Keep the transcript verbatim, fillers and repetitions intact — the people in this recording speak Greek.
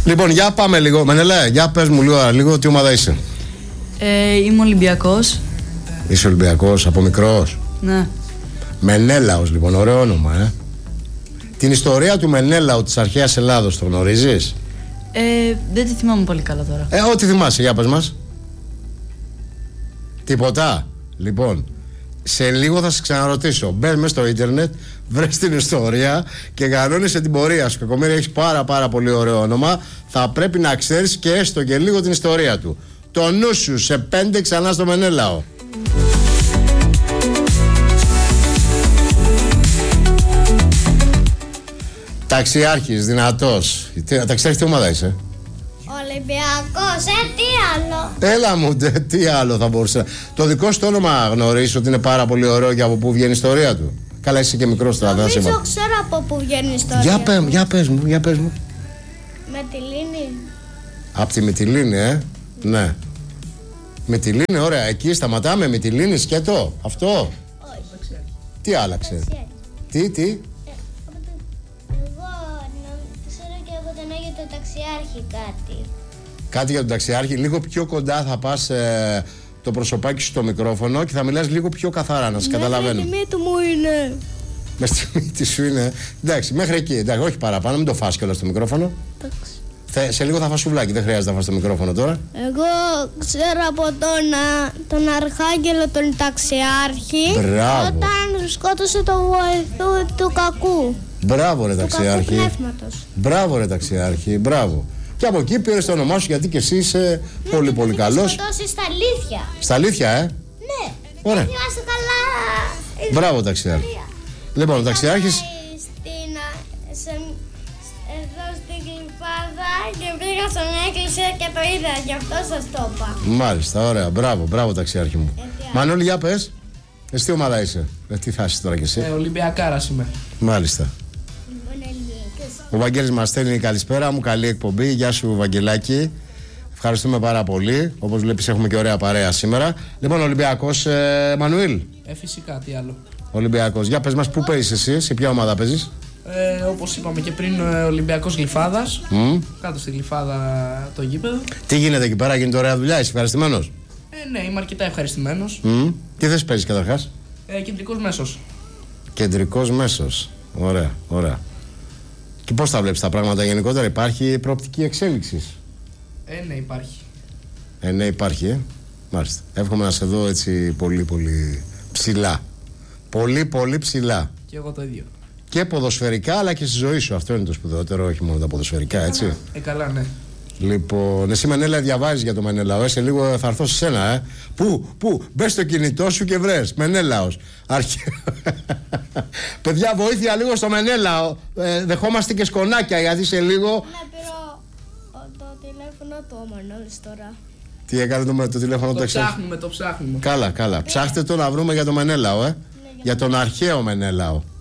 Λοιπόν, για πάμε λίγο. Μενέλα, για πες μου λίγο, λίγο τι ομάδα είσαι. Ε, είμαι Ολυμπιακός. Είσαι Ολυμπιακός από μικρός. Ναι. Μενέλαος, λοιπόν, ωραίο όνομα, ε. Την ιστορία του Μενέλαου της αρχαίας Ελλάδος το γνωρίζεις? Ε, δεν τη θυμάμαι πολύ καλά τώρα. Ε, ό,τι θυμάσαι, για πες μας. Τίποτα. Λοιπόν, σε λίγο θα σε ξαναρωτήσω. Μπες μέσα στο ίντερνετ, βρες την ιστορία και κανόνισε την πορεία σου. Κακομοίρη, έχεις πάρα πάρα πολύ ωραίο όνομα. Θα πρέπει να ξέρεις και έστω και λίγο την ιστορία του. Το νου σου σε πέντε ξανά στο Μενέλαο. Ταξιάρχης, δυνατός. Ταξιάρχη, τι ομάδα είσαι? Ολυμπιακός, ε, τι άλλο. Έλα μου, τε, τι άλλο θα μπορούσε. Το δικό σου το όνομα γνωρίζεις ότι είναι πάρα πολύ ωραίο και από πού βγαίνει η ιστορία του? Καλά, είσαι και μικρός τώρα. Νομίζω ξέρω από πού βγαίνει η ιστορία. Για, πέ, για πες μου, για πες μου. Μυτιλήνη. Απ' τη Μυτιλήνη, ε. Ναι. Μυτιλήνη, ωραία. Εκεί σταματάμε. Μυτιλήνη, σκέτο. Αυτό. Όχι. Τι άλλαξε? Τι, τι. Εγώ ξέρω και από τον Άγιο τον Ταξιάρχη κάτι. Κάτι για τον Ταξιάρχη. Λίγο πιο κοντά θα πας ε, το προσωπάκι σου στο μικρόφωνο και θα μιλάς λίγο πιο καθαρά, να σε καταλαβαίνω. Μέχρι τη μύτη μου είναι. Μες στη μύτη σου είναι. Εντάξει, μέχρι εκεί. Εντάξει, όχι παραπάνω, μην το φας κιόλας στο μικρόφωνο. Εντάξει. Θε, σε λίγο θα φας σουβλάκι, δεν χρειάζεται να φας το μικρόφωνο τώρα. Εγώ ξέρω από τον, τον Αρχάγγελο τον Ταξιάρχη. Μπράβο. Όταν σκότωσε τον βοηθό του κακού. Μπράβο ρε Ταξιάρχη. Του κακού πνεύματος. Μπράβο ρε Ταξιάρχη, μπράβο. Και από εκεί πήρες το όνομά σου γιατί και εσύ είσαι ναι, πολύ πολύ καλός. Σκοτώσει στα αλήθεια. Στα αλήθεια, ε. Ναι. Ωραία. Δεν θυμάσαι καλά. Μπράβο Ταξιάρχη. Λοιπόν, ο Ταξιάρχης. Στην, σε, εδώ στην Γλυφάδα και πήγα στον έκκλησια και το είδα, γι' αυτό σας το είπα. Μάλιστα, ωραία. Μπράβο, μπράβο Ταξιάρχη μου. Μανώλη, για πες. Εσύ τι ομάδα είσαι? Ε, τι θα είσαι τώρα κι εσύ? Ε, Ολυμπιακάρας είμαι. Μάλιστα. Ο Βαγγέλης μας στέλνει καλησπέρα μου, καλή εκπομπή. Γεια σου Βαγγελάκη. Ευχαριστούμε πάρα πολύ. Όπως βλέπεις έχουμε και ωραία παρέα σήμερα. Λοιπόν, Ολυμπιακός, ε, Μανουήλ. Ε, φυσικά, τι άλλο. Ολυμπιακός. Για πες μας, πού παίζεις εσύ, σε ποια ομάδα παίζεις? Ε, όπως είπαμε και πριν, ε, Ολυμπιακός Γλυφάδας. Mm. Κάτω στη Γλυφάδα το γήπεδο. Τι γίνεται εκεί πέρα, γίνεται ωραία δουλειά, είσαι ευχαριστημένος? Ε, ναι, είμαι αρκετά ευχαριστημένος. Mm. Τι θες παίζεις καταρχάς? Ε, κεντρικός μέσος. Κεντρικός μέσος. Ωραία, ωραία. Και πώς τα βλέπεις τα πράγματα γενικότερα, υπάρχει προοπτική εξέλιξης? Ε, ναι, υπάρχει. Ε, ναι, υπάρχει, ε. Μάλιστα. Εύχομαι να σε δω έτσι πολύ, πολύ ψηλά. Πολύ, πολύ ψηλά. Και εγώ το ίδιο. Και ποδοσφαιρικά, αλλά και στη ζωή σου. Αυτό είναι το σπουδαιότερο, όχι μόνο τα ποδοσφαιρικά, έτσι. Ε, καλά, ναι. Λοιπόν, εσύ Μενέλα διαβάζεις για το Μενέλαο, ε, σε λίγο θα έρθω σε σένα, ε. Πού, πού, μπες στο κινητό σου και βρες, Μενέλαος. Αρχι... Παιδιά, βοήθεια λίγο στο Μενέλαο. Ε, δεχόμαστε και σκονάκια, γιατί σε λίγο... Να πήρω το τηλέφωνο του ο Μανώλης τώρα. Τι έκανε το, το τηλέφωνο το το ψάχνουμε, το ψάχνουμε. Καλά, καλά. Ψάχτε το να βρούμε για το Μενέλαο, ε. Ναι, για τον αρχαίο Μενέλαο.